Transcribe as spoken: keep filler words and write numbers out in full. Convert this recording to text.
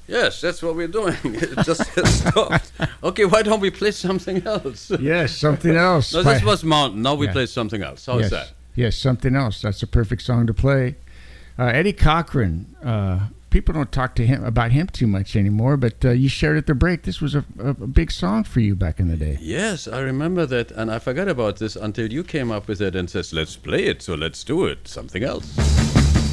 Yes, that's what we're doing. It just stopped. Okay, why don't we play something else? Yes, something else. No, this was Mountain. Now we Yeah. play something else. How yes. is that? Yes, something else. That's a perfect song to play. Uh, Eddie Cochran. Uh, people don't talk to him about him too much anymore, but uh, you shared at the break. This was a, a, a big song for you back in the day. Yes, I remember that, and I forgot about this until you came up with it and says, let's play it, so let's do it. Something else.